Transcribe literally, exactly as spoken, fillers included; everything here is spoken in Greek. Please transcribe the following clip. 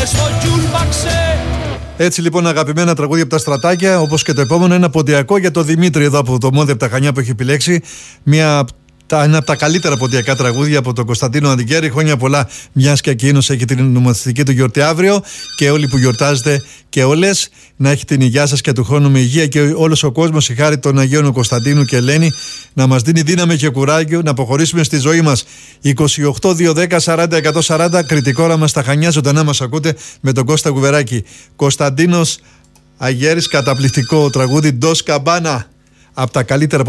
Έτσι λοιπόν, αγαπημένα τραγούδια από τα Στρατάκια, όπως και το επόμενο, ένα ποντιακό για το Δημήτρη εδώ από το Μόδι από τα Χανιά που έχει επιλέξει. Μια, τα, ένα από τα καλύτερα ποντιακά τραγούδια από τον Κωνσταντίνο Αντικέρη. Χρόνια πολλά, μιας και εκείνος έχει την νομοθετική του γιορτή αύριο. Και όλοι που γιορτάζετε και όλες, να έχει την υγειά σας και του χρόνου με υγεία και όλος ο κόσμος η χάρη των Αγίων Κωνσταντίνου και Ελένη να μας δίνει δύναμη και κουράγιο να αποχωρήσουμε στη ζωή μας. είκοσι οκτώ δύο δέκα σαράντα εκατόν σαράντα, κριτικόρα μας στα Χανιά, ζωντανά μας ακούτε με τον Κώστα Κουβεράκη. Κωνσταντίνος Αγέρης, καταπληκτικό τραγούδι, Ντος Καμπάνα, από τα καλύτερα